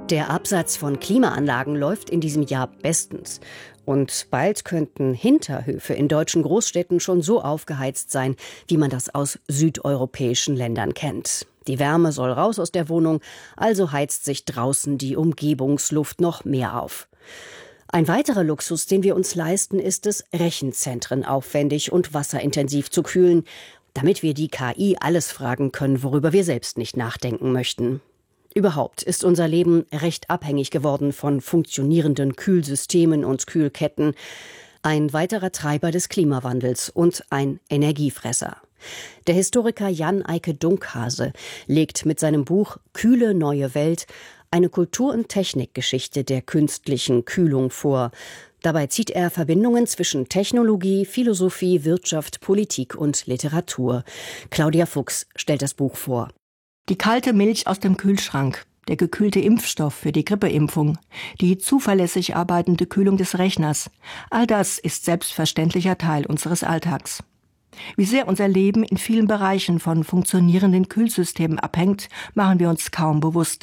Der Absatz von Klimaanlagen läuft in diesem Jahr bestens. Und bald könnten Hinterhöfe in deutschen Großstädten schon so aufgeheizt sein, wie man das aus südeuropäischen Ländern kennt. Die Wärme soll raus aus der Wohnung, also heizt sich draußen die Umgebungsluft noch mehr auf. Ein weiterer Luxus, den wir uns leisten, ist es, Rechenzentren aufwendig und wasserintensiv zu kühlen, damit wir die KI alles fragen können, worüber wir selbst nicht nachdenken möchten. Überhaupt ist unser Leben recht abhängig geworden von funktionierenden Kühlsystemen und Kühlketten. Ein weiterer Treiber des Klimawandels und ein Energiefresser. Der Historiker Jan Eike Dunkhase legt mit seinem Buch »Kühle neue Welt« eine Kultur- und Technikgeschichte der künstlichen Kühlung vor. Dabei zieht er Verbindungen zwischen Technologie, Philosophie, Wirtschaft, Politik und Literatur. Claudia Fuchs stellt das Buch vor. Die kalte Milch aus dem Kühlschrank, der gekühlte Impfstoff für die Grippeimpfung, die zuverlässig arbeitende Kühlung des Rechners, all das ist selbstverständlicher Teil unseres Alltags. Wie sehr unser Leben in vielen Bereichen von funktionierenden Kühlsystemen abhängt, machen wir uns kaum bewusst.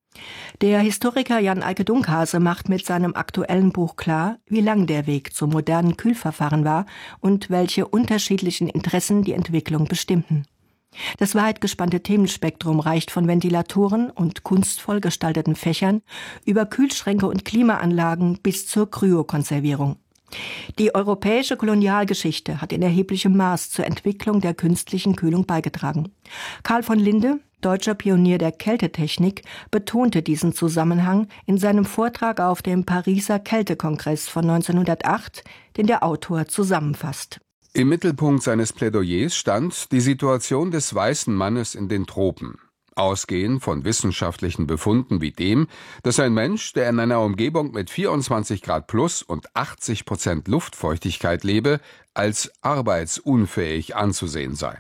Der Historiker Jan Eike Dunkhase macht mit seinem aktuellen Buch klar, wie lang der Weg zum modernen Kühlverfahren war und welche unterschiedlichen Interessen die Entwicklung bestimmten. Das weit gespannte Themenspektrum reicht von Ventilatoren und kunstvoll gestalteten Fächern über Kühlschränke und Klimaanlagen bis zur Kryokonservierung. Die europäische Kolonialgeschichte hat in erheblichem Maß zur Entwicklung der künstlichen Kühlung beigetragen. Karl von Linde, deutscher Pionier der Kältetechnik, betonte diesen Zusammenhang in seinem Vortrag auf dem Pariser Kältekongress von 1908, den der Autor zusammenfasst. Im Mittelpunkt seines Plädoyers stand die Situation des weißen Mannes in den Tropen. Ausgehend von wissenschaftlichen Befunden wie dem, dass ein Mensch, der in einer Umgebung mit 24 Grad plus und 80% Luftfeuchtigkeit lebe, als arbeitsunfähig anzusehen sei.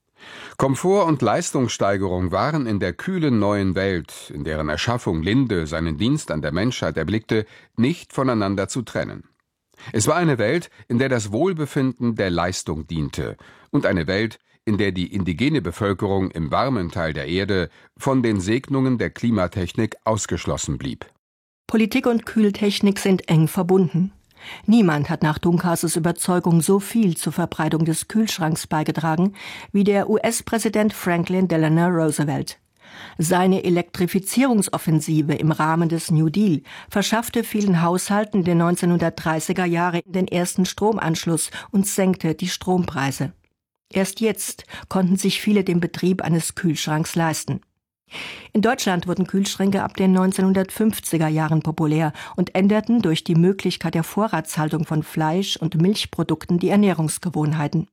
Komfort und Leistungssteigerung waren in der kühlen neuen Welt, in deren Erschaffung Linde seinen Dienst an der Menschheit erblickte, nicht voneinander zu trennen. Es war eine Welt, in der das Wohlbefinden der Leistung diente und eine Welt, in der die indigene Bevölkerung im warmen Teil der Erde von den Segnungen der Klimatechnik ausgeschlossen blieb. Politik und Kühltechnik sind eng verbunden. Niemand hat nach Dunkhases Überzeugung so viel zur Verbreitung des Kühlschranks beigetragen wie der US-Präsident Franklin Delano Roosevelt. Seine Elektrifizierungsoffensive im Rahmen des New Deal verschaffte vielen Haushalten in den 1930er Jahren den ersten Stromanschluss und senkte die Strompreise. Erst jetzt konnten sich viele den Betrieb eines Kühlschranks leisten. In Deutschland wurden Kühlschränke ab den 1950er Jahren populär und änderten durch die Möglichkeit der Vorratshaltung von Fleisch- und Milchprodukten die Ernährungsgewohnheiten.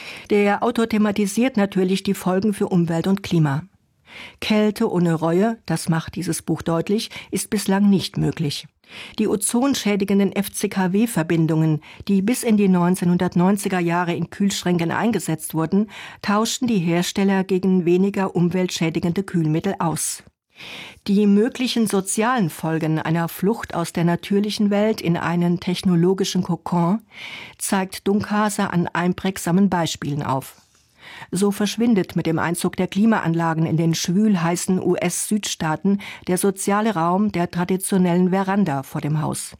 Der Autor thematisiert natürlich die Folgen für Umwelt und Klima. Kälte ohne Reue, das macht dieses Buch deutlich, ist bislang nicht möglich. Die ozonschädigenden FCKW-Verbindungen, die bis in die 1990er Jahre in Kühlschränken eingesetzt wurden, tauschten die Hersteller gegen weniger umweltschädigende Kühlmittel aus. Die möglichen sozialen Folgen einer Flucht aus der natürlichen Welt in einen technologischen Kokon zeigt Dunkhase an einprägsamen Beispielen auf. So verschwindet mit dem Einzug der Klimaanlagen in den schwül-heißen US-Südstaaten der soziale Raum der traditionellen Veranda vor dem Haus.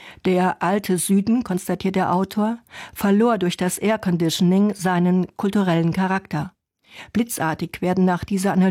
Der alte Süden, konstatiert der Autor, verlor durch das Airconditioning seinen kulturellen Charakter. Blitzartig werden nach dieser Analyse